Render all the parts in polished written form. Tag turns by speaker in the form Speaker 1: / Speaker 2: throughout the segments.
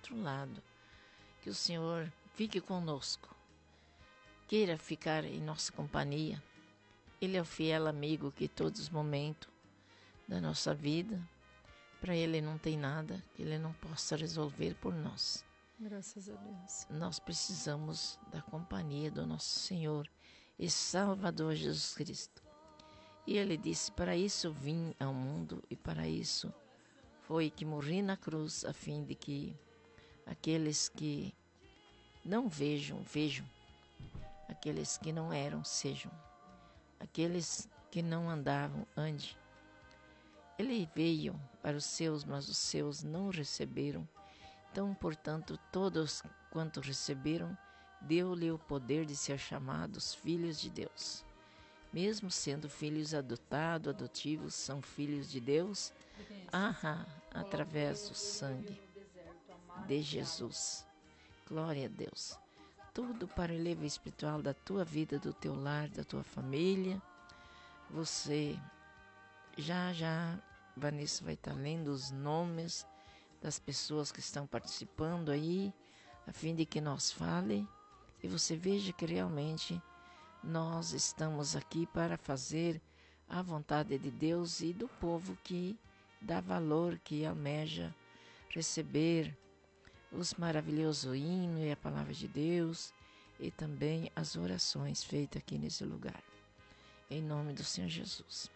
Speaker 1: outro lado. Que o Senhor fique conosco, queira ficar em nossa companhia. Ele é o fiel amigo que todos os momentos da nossa vida, para Ele não tem nada que Ele não possa resolver por nós.
Speaker 2: Graças a Deus.
Speaker 1: Nós precisamos da companhia do nosso Senhor e Salvador Jesus Cristo. E Ele disse, para isso vim ao mundo e para isso foi que morri na cruz, a fim de que aqueles que não vejam, aqueles que não eram, sejam, aqueles que não andavam, ande. Ele veio para os seus, mas os seus não o receberam. Então, portanto, todos quanto receberam, deu-lhe o poder de ser chamados filhos de Deus. Mesmo sendo filhos adotivos, são filhos de Deus, através do sangue de Jesus. Glória a Deus. Tudo para o elevador espiritual da tua vida, do teu lar, da tua família. Você já, Vanessa vai estar lendo os nomes das pessoas que estão participando aí, a fim de que nós fale e você veja que realmente nós estamos aqui para fazer a vontade de Deus e do povo que dá valor, que almeja receber os maravilhosos hinos e a palavra de Deus e também as orações feitas aqui nesse lugar. Em nome do Senhor Jesus.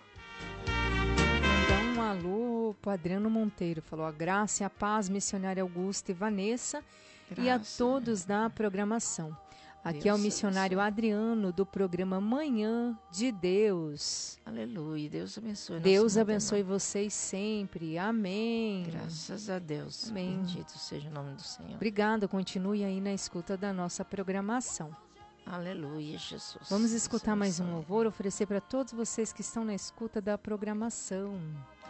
Speaker 2: Mandar um alô para Adriano Monteiro. Falou a graça e a paz, missionária Augusta e Vanessa, e a todos da programação. Aqui é o missionário Adriano do programa Manhã de Deus.
Speaker 1: Aleluia. Deus abençoe.
Speaker 2: Deus abençoe vocês sempre. Amém.
Speaker 1: Graças a Deus.
Speaker 2: Amém.
Speaker 1: Bendito seja o nome do Senhor.
Speaker 2: Obrigada. Continue aí na escuta da nossa programação.
Speaker 1: Aleluia, Jesus.
Speaker 2: Vamos escutar mais um louvor, oferecer para todos vocês que estão na escuta da programação.